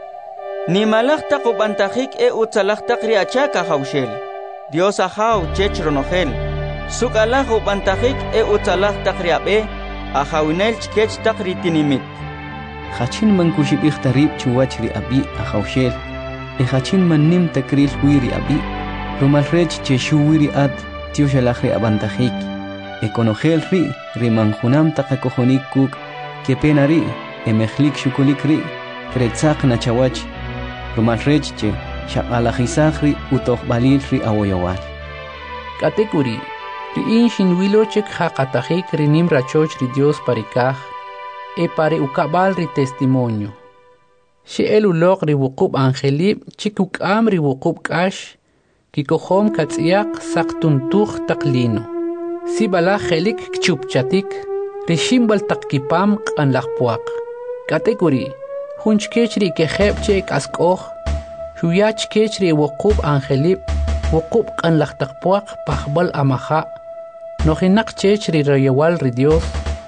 Ni malach tak ubantajik e utzalach tak ri achaka haushel. Dios ahaw chech ronogel. Suk alach ubantajik e utzalach tak ri abe, ahawinel chkech tak ri tinimit. Hachin man kushibich tarib chuwach ri abi ahawshel. E hachin man nim takril wiri abi. Rumal rech cheshu wiri ad tio shalach ri abantajik. E konogel ri manjunam takakojonik kuk. Ke pena ri, e mechlik shukulik ri. Kretzak na chawach. Rumal rech che shakalajisach ri utoch balil ri awoyawal. Katekuri, ri in shinwilo chek hakatajik ri nim rachoch ri Dios parikach. E pare ukabal ri testimonio. She elulok ri wukub angelib chikuk am ri wukub kash, kikohom katsiak saktuntuch taklino. Si bala helik kchupchatik, ri shimbal takkipam kanlakpuak. Katekuri, hunchkech ri keheb chek askoch, shuyach kech ri wukub angelib, wukub kanlaktakpuak pahbal amaha, nohinak chech ri royewal ri Dios,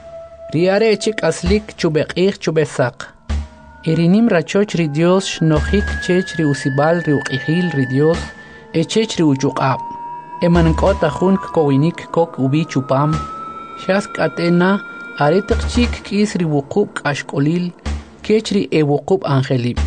riare chik aslik chubekich chubesak. Irinim rachoch ri Dios shnojik chech ri usibal ri uqihil ri Dios, e chech ri uchuqab. Emankot ahun kowinik kok ubi chupam, shask atena aretak chik kis ri wukub kashkolil, kech ri e wukub angelib.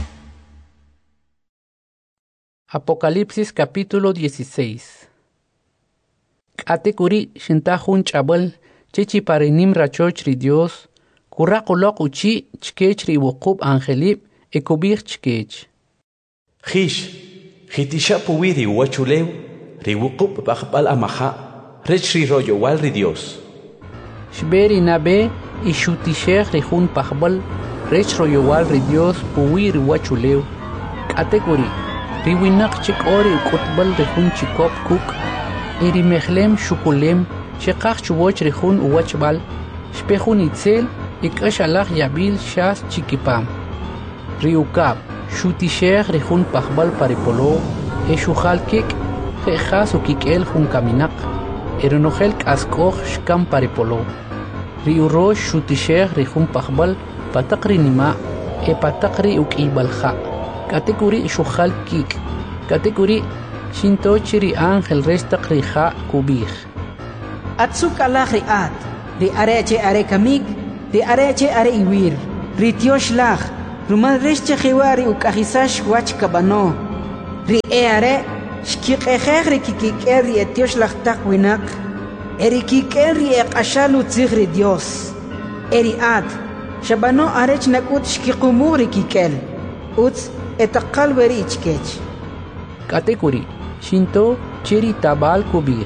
Apocalipsis capítulo 16. Katekuri shintahun chabal, chechi parinim rachoch ri Dios, kuraqulok uchi chkech ri wukub angelib, e kubich chkech. Hish, hitisha puwiri uwachulew, ri wukub bakbal amaha, rech ri royowal ri Dios. Shberi nabe, ishutishech ri hun pahbal, rech royowal ri Dios puwiri uwachulew. Katekuri, ri winak chik ori ukutbal ri hun chikop kuk, iri mechlem shukulem, shekach chuwoch ri hun uwachbal, shpehun itzel, ikash alach yabil shas chikipam. Riukab, shutishech ri hun pahbal paripolo, e shuhal kik, jechas ukikel hun kaminak, eronogel kaskoch shkam paripolo. Riurosh shutishech ri hun pahbal, patakri nima, e patakri ukibalha. Katekuri shuhal kik, katekuri shintochi ri ángel restak ri ha kubich. Atsuk alach ri at, ri areche are kamik ri areche are iwir ri tiosh lach rumal reche khiwari ukahisash wach kabano ri are shkiqekheg ri kikiker ri tiosh lach takwinak eri kiker ri eqashalu tzigri Dios eri ad shabano arech nakut shkiqumur ri kikel uts etaqal weri ichkech katekuri shinto chiri tabal kubir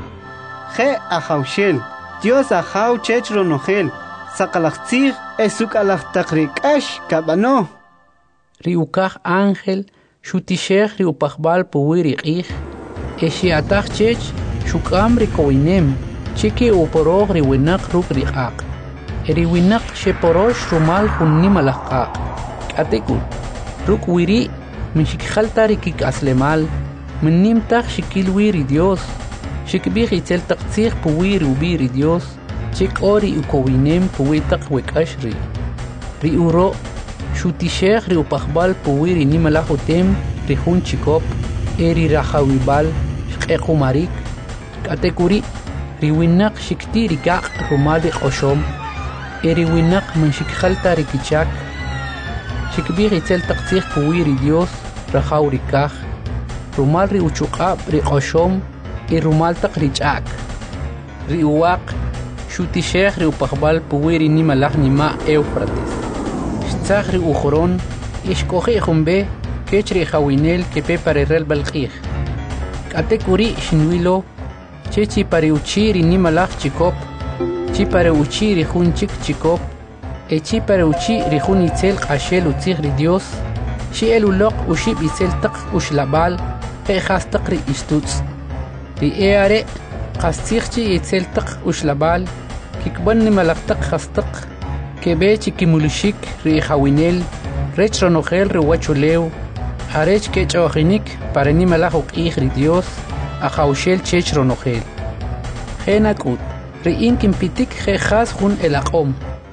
He ahaushel Dios ahau chech ronogel sakalachtzig esukalach takrikash kabano riukach ángel shutishech riupachbal puwiri ich eshiatach chech shukam rikoinem chiki uporog riwinak ruk riak eriwinak sheporosh rumal hunnim alaqaq katekur ruk wiri min shikhalta rikik aslemal min nimtach shikil wiri Dios shikbih itzel taqtzig puwiri ubiri Dios chik ori ukowinem puwitak wekashri ri uro shutishech ri upachbal puwiri nimalahutem ri hun chikop eri rahawibal shqequmarik katekuri ri winak shiktiri kaq rumali qoshom eri winak min shikhalta rikichak shikbih itzel taqtzig puwiri Dios rahawrikaj rumal ri uchuqab ri qoshom i rumal taq richak ri uwaq shutishech ri upachbal puwiri nimalaj nima Eufrates shtzach ri ujoron ishkoji jumbe kech ri jawinel kepe parerel balqij katekuri shinwilo chechi pare uchi ri nimalaj chikop chi pare uchi ri jun chik chikop e chi pare uchi ri jun itzel qashel utzig ri Dios shi eluloq ushib itzel taq ushlabal e khastaq ri istutz ri eare qastigchi itzel taq ushlabal kikban nimalaj taq khastaq kebe chikimulushik ri jawinel rech ronogel ri wachulew arech kechojinik para nimalaj uqij ri Dios ajawshel chech ronogel genakut ri inkimpitik khas jun elaqom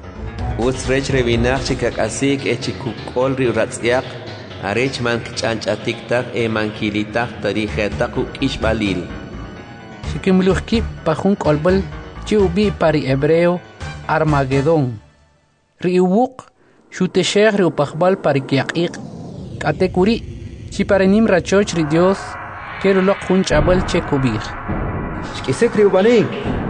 Uts rech revinach chikakasik echikukol ri ratzyak arech man kchanchatik tak mankilitak tarijetak ishbalil shikimuluhki pajun kolbal chi ubi pari hebreo Armagedón ri uwuq shuteshech ri upachbal pari kiaqiq katekuri chi parenim rachoch ri Dios keruloq jun chabal chekubir shkisek ri ubanik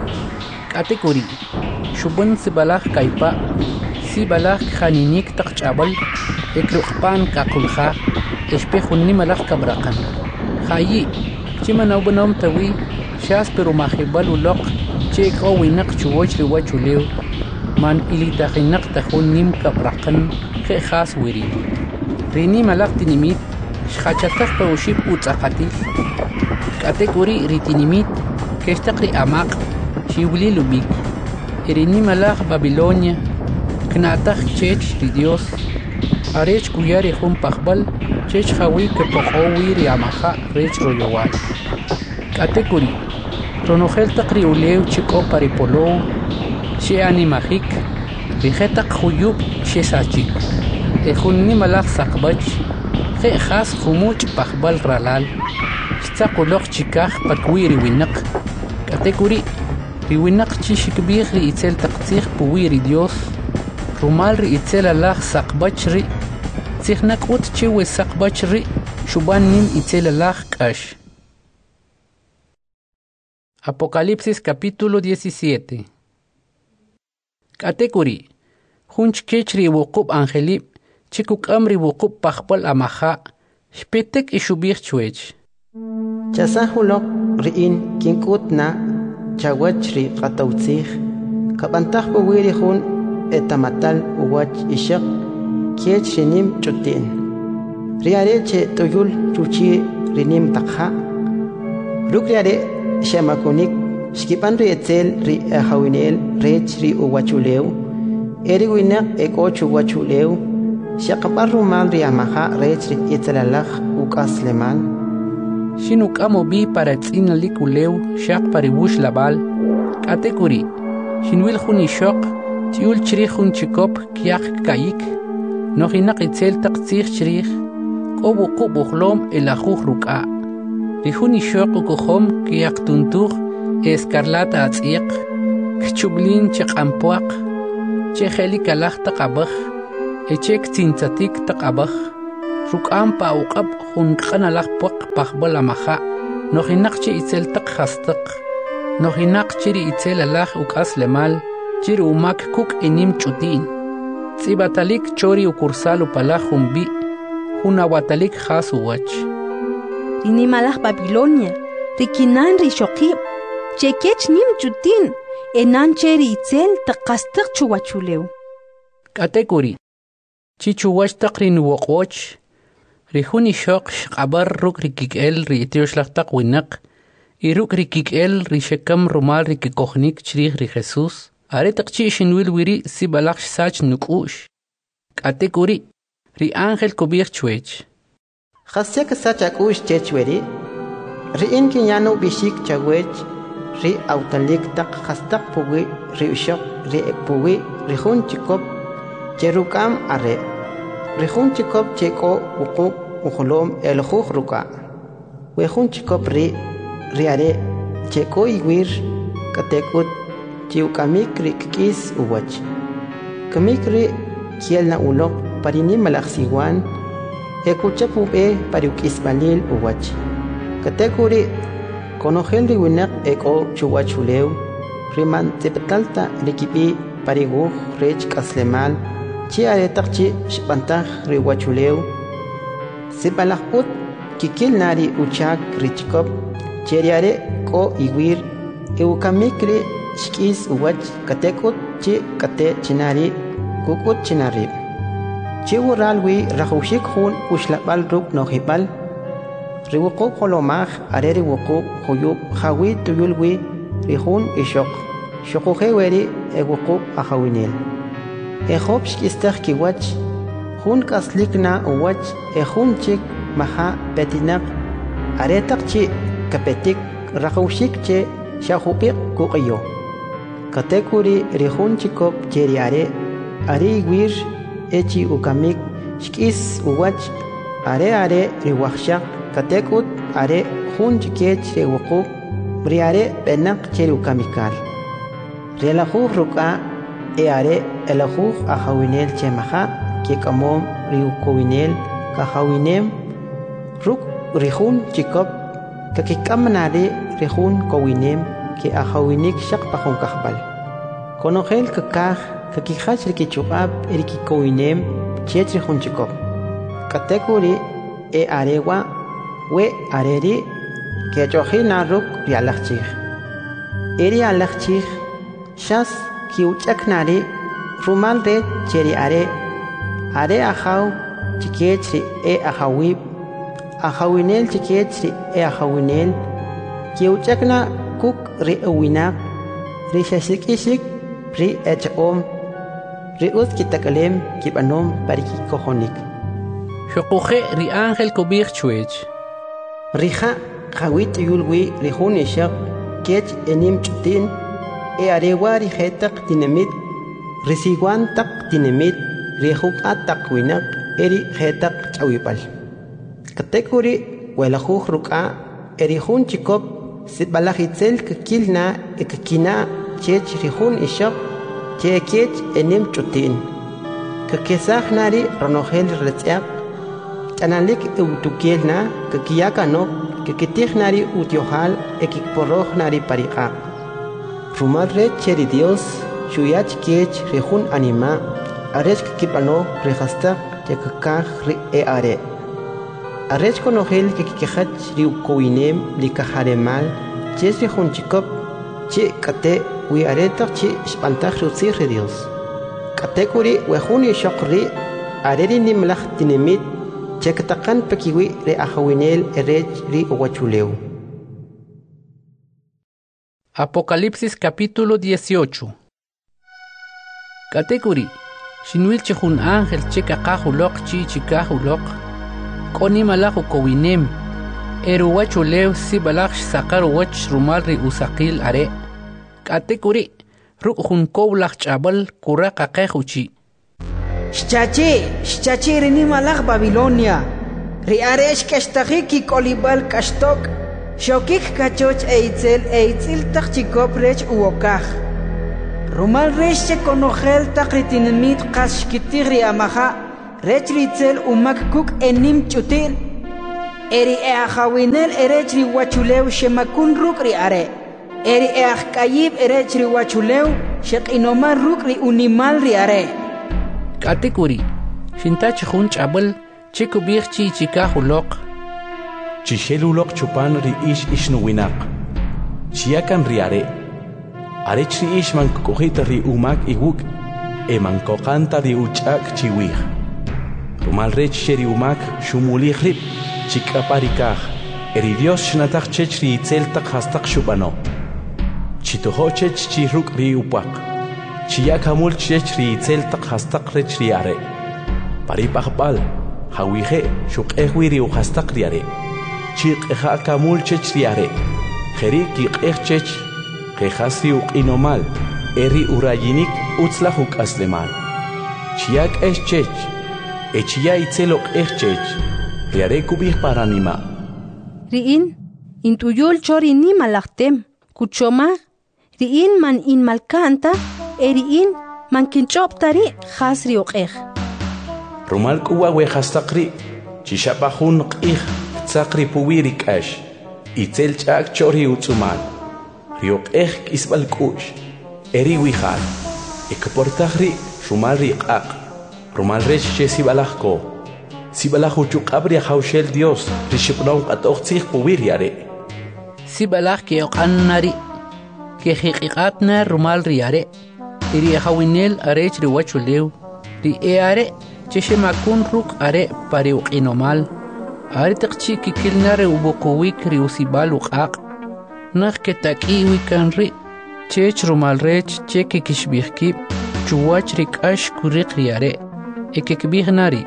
katekuri shubun sibalaj kaipa sibalaj khaninik taq chabal ekruqpan kakulja espejun nimalaj kabraqan khayi chimanaw banom tawi shas pero mahibal uloq chek owinaq chuwoch ri wachulew man ilitajinak tajun nim kabraqan khe khas wiri rini malaq tinimit shkhachataj pa ushib utzaqatil katekuri ritinimit keshtaqri amaq shiwli lubik rini malaq Babilonia knataj chech ri Dios arech kuyari jun pajbal chech jawi ke poqowi ri amaja rech royowal katekuri ronogel taqri ulew chiko paripolo she animajik rijetaq juyub shesachik ejun nimalaj saqbach je khas jumuch pajbal ralal shtaquloq chikaj pakwi ri winaq katekuri ri winaq chi shikbih ri itzel taqtzig puwi ri Dios rumal ri itzel alaj saqbach ri tzighnakut chi we saqbach ri shuban nim itzel alaj k'ash Apocalipsis capítulo 17 katekuri junch kechri wuqub angelib chikuk amri wuqub pajbal amaja shpetek ishubih chwech chasahuloq riin kinkutna chawach ri qatawtzig kabantaj puwiri jun etamatal uwach ishaq kiech rinim chutin riare che toyul chuchi rinim takha rukriare shamakunik shkipan ri etzel ri hawinel rech ri uwachulew eri winak ekochu wachulew shaqapar rumal ri amaha rech ri etzelalaj ukasleman shinuk amo bi para tsinalik ulew shaq paribush labal katekuri shinwil juni shoq tiul chri jun chikop kiaq kayik nohinak itzel taqtzig chrij qobu qubuhlom elajuj ruka ri juni shoq ukohom kiaq tuntuj escarlata atz'iq chublin chaqampuaq chejeli kalaj taqabaj echek tintzatik taqabaj ruk'am pauqab junq'analaj puaq pajbol amaja nojinak chi itzel taq jastaq nojinak chiri itzel alaj uk'as lemal chiri umak kuk inim ch'utin tzibatalik chori ukursal upalaj jumbi junawatalik jas uwach Inimalaj Babilonia rikinan rixoqib chekech nim chutin enan cheri itzel taqastaq chuwachuleu katekuri chichuwach taqrin woqoch rihuni shoq shqabar ruk rikik'el ri'itioxlaj winaq iruk rikik'el rixekam rumal rikikojnik chrij ri Jesús are taqchi xinwil wiri sibalaq sach nuk'ux katekuri ri ángel kubij chwech Khasyak sachak'ux chechweri ri'in kinyano bishik chawech ri autalik taq khastaq puwi ri ushok ri puwi ri jun chikop cherukam are ri jun chikop cheko uquq ujolom eljuj ruka we jun chikop ri are cheko iwir katekut chiukamik ri kis uwach kamik ri kielna ulok parini malaksiwan ekuchapube pariukisbalil uwach katekuri konojel ri winak eko chuwachuleu riman teptalta likibi parigu rech kaslemal chi aretaqchi shpantaj ri wachuleu sipalajput kikil nari uchak richkop cheriare ko iwir eukamikri shkis uwach katekut chi kate chinari kukut chinari chiwuralwi rajushik jun ushlabal ruk nojibal riwuqu qolomaj are riwuqu huyub jawi tuyulwi rijun ishok shokujeweri ewuqu ajawinel ejob shkistaj kiwach jun kaslikna uwach ejun chik maja petinak aretaq chi kapetik rajushik che shajupiq kuqiyo katekuri rijun chikop cheriare ari wir echi ukamik shkis uwach are riwajshaq katekut are jun chikech rewuqu briare benak cherukamikal relajuj ruka are elajuj ajawinel chemaja kekamom riukowinel kahawinem ruk rijun chikop kakikamnari rijun kowinem ke ajawinik shaq pajun kahbal konojel kakaj kakijach rikichukab erikikowinem chech rijun chikop katekuri arewa we areri kechojina ruk rialachchij eri alachchij shas kiuchaknari rumal re cheri are ajaw chikechri ajawib ajawinel chikechri ajawinel kiuchakna kuk ri uwinak ri shashikishik ri echom ri uskitakalem kibanom pariki kojonik Shokuje ri ángel kubij chwech rija jawit yulwi rijun ishaq kech enim chutin arewa rijetaq tinemit risiwan taq tinemit rijuk ataq winak eri jetaq chawipal katekuri welajuj ruka erijun chikop sitbalajitzel kakilna ekakina chech rijun ishaq chekech enim chutin kakesaj nari ronojel retz'aq Chanalik eutukielna kakiyakanok kakitijnari utiohal ekikporojnari pariqa rumal re cheri Dios shuyach kech rejun anima arech kakipano rejastaq yakakaj ri are arech konojel kakikejach riukowinem likajaremal ches rejun chikop chi kate wi aretaq chi shpantaj rutzij re Dios katekuri wejun ishok ri areri nimlaj tinemit chekatakan pekiwi re ajawinel erech ri uwachuleu. Apocalipsis capítulo 18. Katekuri shinwil chejun ángel chekakajulok chi chikajulok koni malaj ukowinem eruwachuleu sibalaj sakar wach rumal ri usaqil are katekuri ruk jun kowlaj ch'abal kuraqaqejuchi Shchachi rini malaj Babilonia ri aresh kashtajiki kolibal kashtok Shokik kachoch eitzil taq chikop rech uokaj Rumal resh che konogel takritinimit kashkitigri amaha rech ritzel umak kuk enim chutir eri eahawinel erechri wachulew shemakun rukri are eri eahkayib erechri wachulew sheqinomar rukri unimal ri are katekuri shintach khun chabel chikubir chi chikahulok chishelulok chupan ri ish nuwinak chiakan ri are arechri ish man kohita ri umak iwuk eman kokanta ri uchak chiwih rumal rech sheri umak shumuli khrib chikaparikah eri Dios shnatach chechri itzeltak hastak shubano chitoho chech chiruk ri upak chiakamul chechri itzeltak hastak rechri are paripahpal hawihe shuqehwiri u hastak ri are chiqeha kamul chechri are kheri kiqechech khasri u qinomal eri urayinik utzlahuk aslemal chiak eschech echia itzelok echech riare kubih paranima riin intuyul chori ni malaktem kuchoma riin man in malkanta eriin man kinchoptari khasri uqeh rumal kuwa we khastaqri chishapahun qih tsaqri puwiri kash itzel chak chori utzumal riok isbal kush eri wihal ekportahri rumal riqaq rumal resh chesibalahko sibalahu chuqabri haushel Dios rishipnaw qatoqtsikh puwiriare sibalah ke oqannari ke hiqiqatna rumal riare iri hawinel arech riwachulew ri eare cheshemakun ruk are pariuqinomal are taqchi kikilnare ubuqwik ri usibal uqaq nakh ke takiwi kanri chech rumal rech cheki kishbihki chuwach rikash kuriq riare ekekbihnari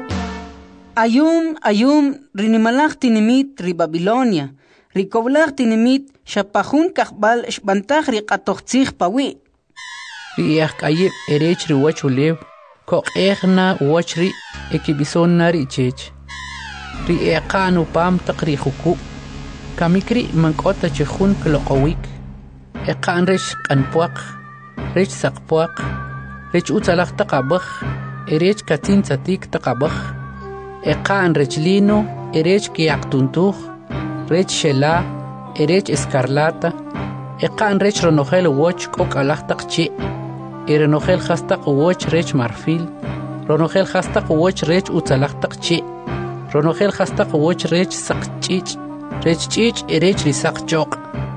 ayum rinimalach tinimit ri Babilonia rikoblach tinimit shapahun kahbal shbantach ri qatoqtsikh pawi riach kayib erech ri wachulew koqehna wachri ekibisonnari chech ri eqanu pam taqri khuku kamikri mankota chkhun kloqowik eqan resh qanpuaq resh saqpuaq resh utalaq taqabakh erech katin tsatik taqabakh eqan rechlino erech kiaqtuntuj rech shela erech escarlata eqan rech ronogel woch kokalaq taqchi erenogel khastaq woch rech marfil ronogel khastaq woch rech utalaq taqchi ronogel khastaq woch rech saqchich rech chich erech risaq choq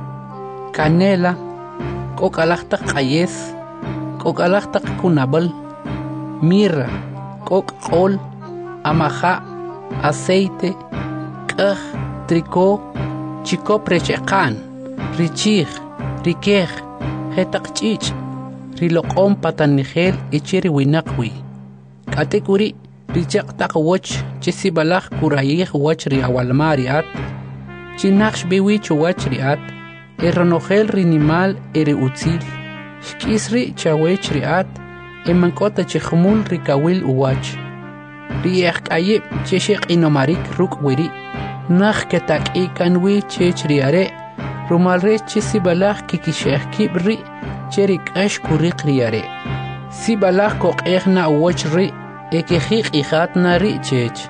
canela kokalaq taq qayes kokalaq taq kunabal mirra kokqol amaja aceite kaj tricó chico precheqan richij rikej hetaqchich riloqom patanigel ichiri winaqwi katekuri richaq taqwoch chisibalaj kurayij wach ri awalmariat chinaqsh biwi chuwach riat eronogel rinimal eri utzil shkisri chawech riat emankota chkhmul rikawil uwach riach kayib cheshiq inomarik ruk wiri nakh ketak ikanwi chechriare rumalre chisibalaj kikisheh kibri cherik ash kuriq riare sibalaj koqehna uwachri ekejiq ihatna ri chech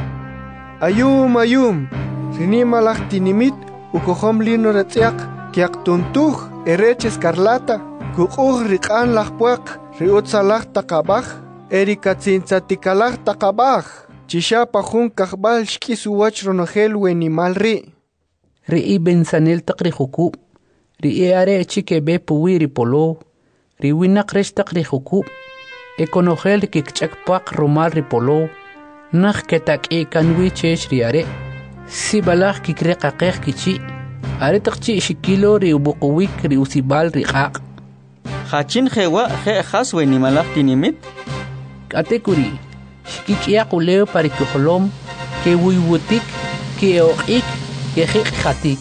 ayum rinimalaj tinimit ukohom lino retziaq kiaqtuntuj erech escarlata kuquj riqan lajpuaq riutzalaj taqabaj erikatzintzatikalaj taqabaj chishapahun kahbal shkisuwach ronogel wenimal ri ibensanel taqri juku ri eare chike be puwiri polo ri winaq resh taqri juku ekonogel kikchakpaq rumal ri polo nakh ketak ikanwi chech riare sibalaj kikreqaqej kichi are taqchi shikilo ri ubuqwik ri usibal ri qaq Hachin jewa je haswe ni malak tinimit katekuri shkikia quleo parikuhlom ke wiwutik ke oqik ke khatik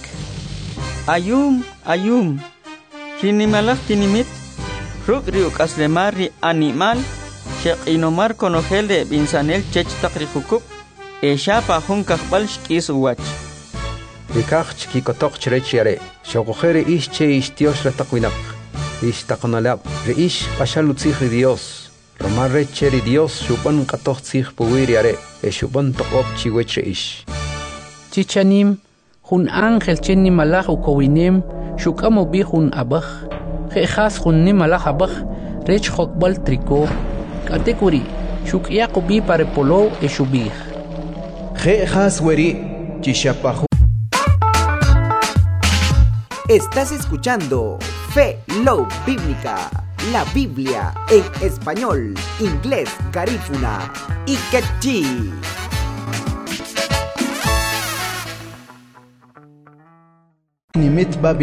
ayum kini malak tinimit ruk ri ukaslemar ri animal sheq inomar konogel de binsanel chech taqri hukub esha pahun kahbal shkis uwach rikach ki kotok chrechiare shogojere ische istios la taqwinak Ishtaqonalab, reish pashalutzih Dios. Romar recheri Dios, shupan katochtzih puwiriare, shupan toqop chiwech reish. Chichanim, hun ángel chenni malach ukowinem, shukamo bi hun abach. Jejas hun ni malach abach, rech hokbal triko. Katekuri, shuk yakubi pare polo shubih. Jejas weri, chishapahu. Estás escuchando Fe Love Bíblica, la Biblia en español, inglés, garífuna y quechí. Nimit babi